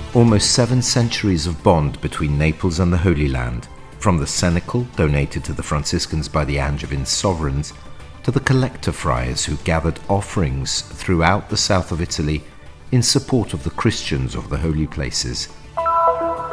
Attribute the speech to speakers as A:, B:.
A: Almost 7 centuries of bond between Naples and the Holy Land, from the cenacle donated to the Franciscans by the Angevin sovereigns, to the collector friars who gathered offerings throughout the south of Italy in support of the Christians of the holy places.